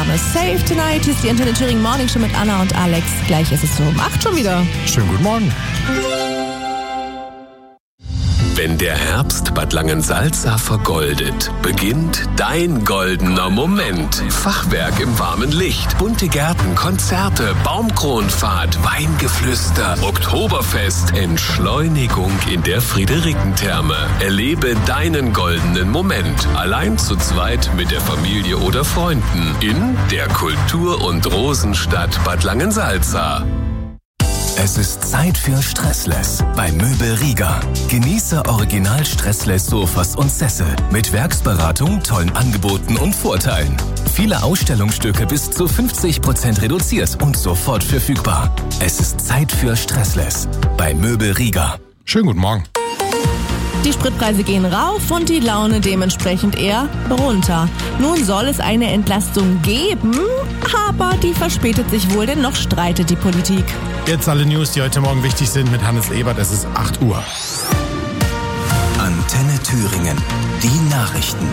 Name. Save Tonight ist die Antenne Thüringen Morning Show mit Anna und Alex. Gleich ist es so um 8 schon wieder. Schönen guten Morgen. Wenn der Herbst Bad Langensalza vergoldet, beginnt dein goldener Moment. Fachwerk im warmen Licht, bunte Gärten, Konzerte, Baumkronfahrt, Weingeflüster, Oktoberfest, Entschleunigung in der Friederikentherme. Erlebe deinen goldenen Moment, allein zu zweit mit der Familie oder Freunden in der Kultur- und Rosenstadt Bad Langensalza. Es ist Zeit für Stressless bei Möbel Rieger. Genieße original Stressless Sofas und Sessel mit Werksberatung, tollen Angeboten und Vorteilen. Viele Ausstellungsstücke bis zu 50% reduziert und sofort verfügbar. Es ist Zeit für Stressless bei Möbel Rieger. Schönen guten Morgen. Die Spritpreise gehen rauf und die Laune dementsprechend eher runter. Nun soll es eine Entlastung geben, aber die verspätet sich wohl, denn noch streitet die Politik. Jetzt alle News, die heute Morgen wichtig sind mit Hannes Ebert. Es ist 8 Uhr. Antenne Thüringen. Die Nachrichten.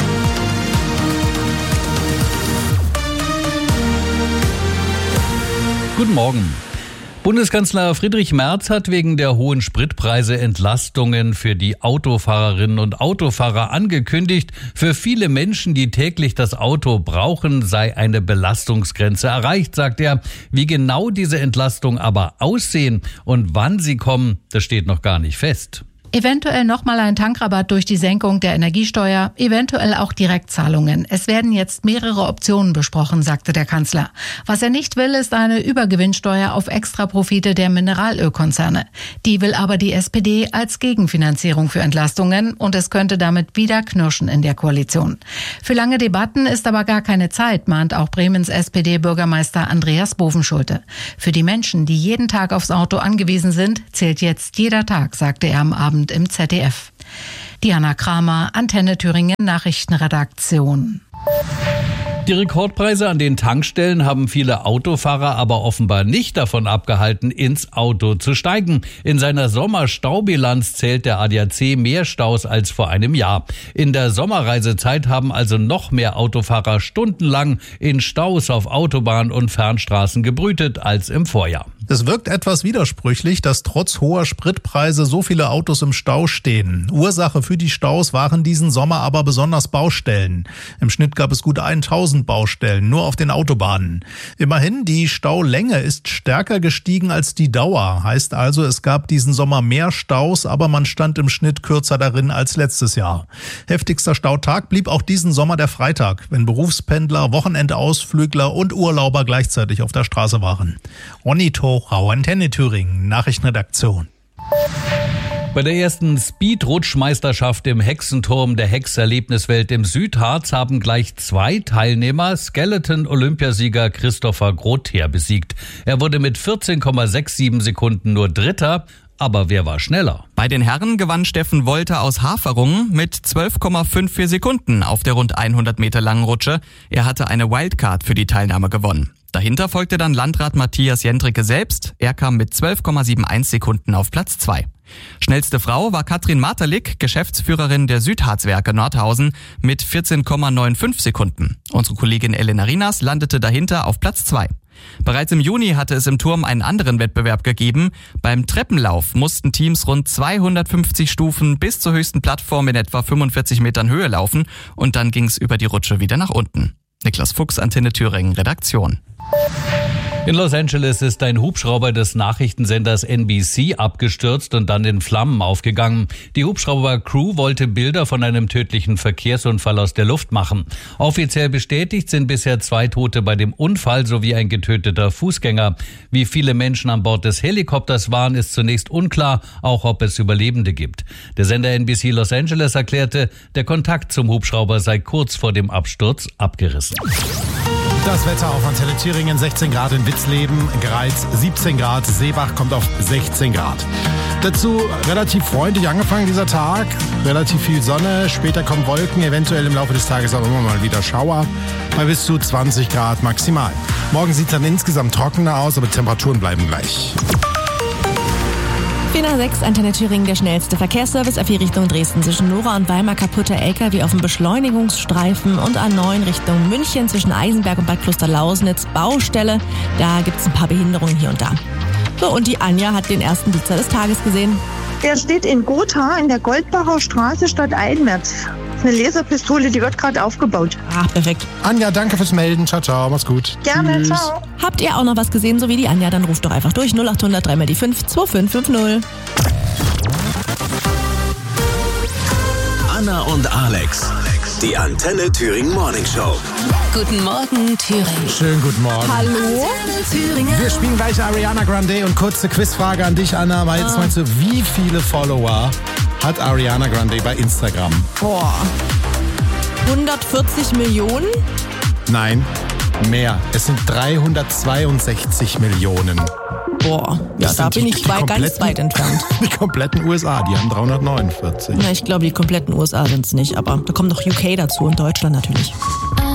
Guten Morgen. Bundeskanzler Friedrich Merz hat wegen der hohen Spritpreise Entlastungen für die Autofahrerinnen und Autofahrer angekündigt. Für viele Menschen, die täglich das Auto brauchen, sei eine Belastungsgrenze erreicht, sagt er. Wie genau diese Entlastungen aber aussehen und wann sie kommen, das steht noch gar nicht fest. Eventuell nochmal ein Tankrabatt durch die Senkung der Energiesteuer, eventuell auch Direktzahlungen. Es werden jetzt mehrere Optionen besprochen, sagte der Kanzler. Was er nicht will, ist eine Übergewinnsteuer auf Extraprofite der Mineralölkonzerne. Die will aber die SPD als Gegenfinanzierung für Entlastungen und es könnte damit wieder knirschen in der Koalition. Für lange Debatten ist aber gar keine Zeit, mahnt auch Bremens SPD-Bürgermeister Andreas Bovenschulte. Für die Menschen, die jeden Tag aufs Auto angewiesen sind, zählt jetzt jeder Tag, sagte er am Abend im ZDF. Diana Kramer, Antenne Thüringen Nachrichtenredaktion. Die Rekordpreise an den Tankstellen haben viele Autofahrer aber offenbar nicht davon abgehalten, ins Auto zu steigen. In seiner Sommerstaubilanz zählt der ADAC mehr Staus als vor einem Jahr. In der Sommerreisezeit haben also noch mehr Autofahrer stundenlang in Staus auf Autobahn und Fernstraßen gebrütet als im Vorjahr. Es wirkt etwas widersprüchlich, dass trotz hoher Spritpreise so viele Autos im Stau stehen. Ursache für die Staus waren diesen Sommer aber besonders Baustellen. Im Schnitt gab es gut 1000 Baustellen, nur auf den Autobahnen. Immerhin, die Staulänge ist stärker gestiegen als die Dauer. Heißt also, es gab diesen Sommer mehr Staus, aber man stand im Schnitt kürzer darin als letztes Jahr. Heftigster Stautag blieb auch diesen Sommer der Freitag, wenn Berufspendler, Wochenendausflügler und Urlauber gleichzeitig auf der Straße waren. Ronny Tochau, Antenne Thüringen, Nachrichtenredaktion. Bei der ersten Speedrutschmeisterschaft im Hexenturm der Hexerlebniswelt im Südharz haben gleich 2 Teilnehmer Skeleton-Olympiasieger Christopher Grother besiegt. Er wurde mit 14,67 Sekunden nur Dritter. Aber wer war schneller? Bei den Herren gewann Steffen Wolter aus Haferungen mit 12,54 Sekunden auf der rund 100 Meter langen Rutsche. Er hatte eine Wildcard für die Teilnahme gewonnen. Dahinter folgte dann Landrat Matthias Jendricke selbst. Er kam mit 12,71 Sekunden auf Platz 2. Schnellste Frau war Katrin Marterlik, Geschäftsführerin der Südharzwerke Nordhausen, mit 14,95 Sekunden. Unsere Kollegin Elena Rinas landete dahinter auf Platz 2. Bereits im Juni hatte es im Turm einen anderen Wettbewerb gegeben. Beim Treppenlauf mussten Teams rund 250 Stufen bis zur höchsten Plattform in etwa 45 Metern Höhe laufen und dann ging es über die Rutsche wieder nach unten. Niklas Fuchs, Antenne Thüringen, Redaktion. In Los Angeles ist ein Hubschrauber des Nachrichtensenders NBC abgestürzt und dann in Flammen aufgegangen. Die Hubschrauber-Crew wollte Bilder von einem tödlichen Verkehrsunfall aus der Luft machen. Offiziell bestätigt sind bisher 2 Tote bei dem Unfall sowie ein getöteter Fußgänger. Wie viele Menschen an Bord des Helikopters waren, ist zunächst unklar, auch ob es Überlebende gibt. Der Sender NBC Los Angeles erklärte, der Kontakt zum Hubschrauber sei kurz vor dem Absturz abgerissen. Das Wetter auf Antenne Thüringen, 16 Grad in Witzleben, Greiz 17 Grad, Seebach kommt auf 16 Grad. Dazu relativ freundlich angefangen dieser Tag, relativ viel Sonne, später kommen Wolken, eventuell im Laufe des Tages auch immer mal wieder Schauer, bei bis zu 20 Grad maximal. Morgen sieht es dann insgesamt trockener aus, aber Temperaturen bleiben gleich. 4/6, Antenne Thüringen, der schnellste Verkehrsservice. A4 Richtung Dresden zwischen Nora und Weimar kaputter LKW auf dem Beschleunigungsstreifen und A9 Richtung München zwischen Eisenberg und Bad Klosterlausnitz Baustelle. Da gibt's ein paar Behinderungen hier und da. So, und die Anja hat den ersten Blitzer des Tages gesehen. Der steht in Gotha in der Goldbacher Straße Stadt Einwärts. Eine Laserpistole, die wird gerade aufgebaut. Ah, perfekt. Anja, danke fürs Melden. Ciao, ciao. Mach's gut. Gerne, Tschüss. ciao. Habt ihr auch noch was gesehen, so wie die Anja? Dann ruft doch einfach durch 0800 3 mal die 5 2550. Anna und Alex. Die Antenne Thüringen Morning Show. Guten Morgen, Thüringen. Schönen guten Morgen. Hallo? Wir spielen gleich Ariana Grande und kurze Quizfrage an dich, Anna. Jetzt meinst du, wie viele Follower hat Ariana Grande bei Instagram? Boah. 140 Millionen? Nein, mehr. Es sind 362 Millionen. Boah, ja, Das da sind bin die ich ganz weit entfernt. Die kompletten USA, die haben 349. Na, ich glaube, die kompletten USA sind es nicht, aber da kommt noch UK dazu und Deutschland natürlich.